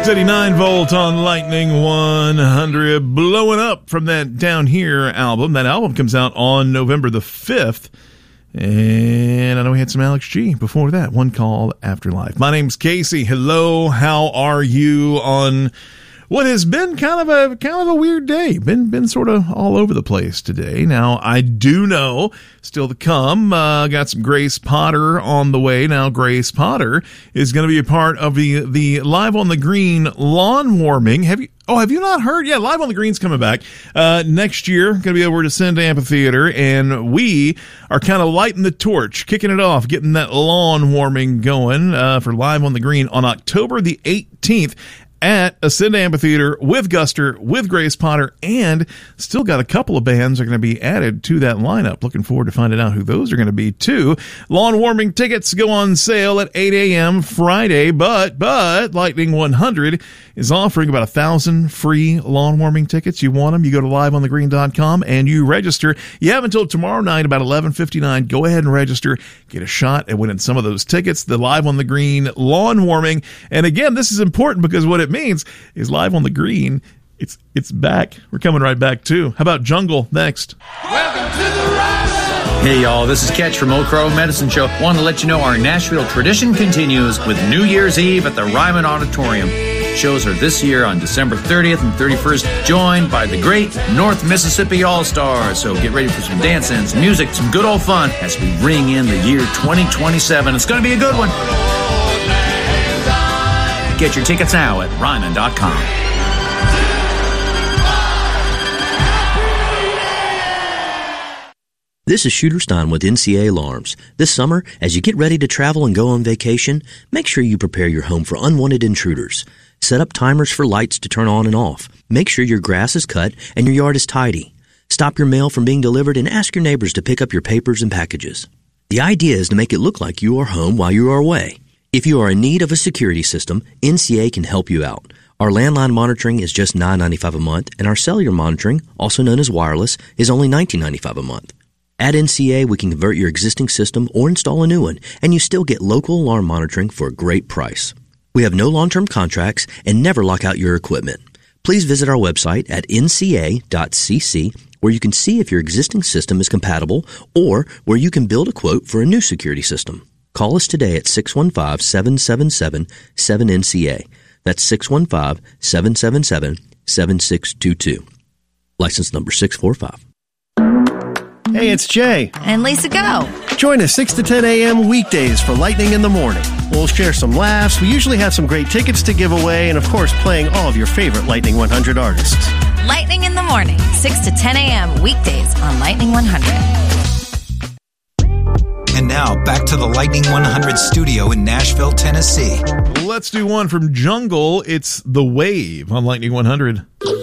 689 volt on Lightning 100, blowing up from that Down Here album. That album comes out on November the 5th. And I know we had some Alex G before that, one called Afterlife. My name's Casey. Hello, how are you on what has been kind of a weird day? Been sort of all over the place today. Now, I do know, still to come, got some Grace Potter on the way. Now, Grace Potter is going to be a part of the Live on the Green lawn warming. Have you not heard? Yeah, Live on the Green's coming back next year. Going to be over to Send Amphitheater, and we are kind of lighting the torch, kicking it off, getting that lawn warming going for Live on the Green on October the 18th. At Ascend Amphitheater with Guster, with Grace Potter, and still got a couple of bands are going to be added to that lineup. Looking forward to finding out who those are going to be, too. Lawn warming tickets go on sale at 8 a.m. Friday, but Lightning 100 is offering about 1,000 free lawn warming tickets. You want them, you go to liveonthegreen.com and you register. You have until tomorrow night, about 11:59. Go ahead and register. Get a shot at winning some of those tickets. The Live on the Green lawn warming. And again, this is important because what it means is Live on the Green, it's back. We're coming right back too. How about Jungle next? Welcome to the Ryman. Hey y'all, this is Ketch from Oak Grove Medicine Show. Want to let you know our Nashville tradition continues with New Year's Eve at the Ryman Auditorium. Shows are this year on December 30th and 31st, joined by the great North Mississippi All-Stars. So get ready for some dancing, some music, some good old fun as we ring in the year 2027. It's going to be a good one. Get your tickets now at Ryman.com. This is Shooter Stein with NCA Alarms. This summer, as you get ready to travel and go on vacation, make sure you prepare your home for unwanted intruders. Set up timers for lights to turn on and off. Make sure your grass is cut and your yard is tidy. Stop your mail from being delivered and ask your neighbors to pick up your papers and packages. The idea is to make it look like you are home while you are away. If you are in need of a security system, NCA can help you out. Our landline monitoring is just $9.95 a month, and our cellular monitoring, also known as wireless, is only $19.95 a month. At NCA, we can convert your existing system or install a new one, and you still get local alarm monitoring for a great price. We have no long-term contracts and never lock out your equipment. Please visit our website at nca.cc, where you can see if your existing system is compatible or where you can build a quote for a new security system. Call us today at 615-777-7NCA. That's 615-777-7622. License number 645. Hey, it's Jay. And Lisa Go. Join us 6 to 10 a.m. weekdays for Lightning in the Morning. We'll share some laughs. We usually have some great tickets to give away and, of course, playing all of your favorite Lightning 100 artists. Lightning in the Morning, 6 to 10 a.m. weekdays on Lightning 100. And now, back to the Lightning 100 studio in Nashville, Tennessee. Let's do one from Jungle. It's The Wave on Lightning 100.